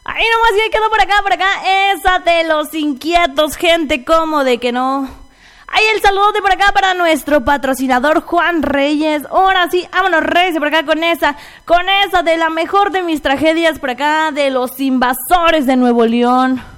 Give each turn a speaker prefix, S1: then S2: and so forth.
S1: Ahí nomás ya quedó por acá, esa de los inquietos, gente, como de que no. Ahí el saludote por acá para nuestro patrocinador Juan Reyes. Ahora sí, vámonos Reyes por acá con esa de la mejor de mis tragedias por acá, de los invasores de Nuevo León.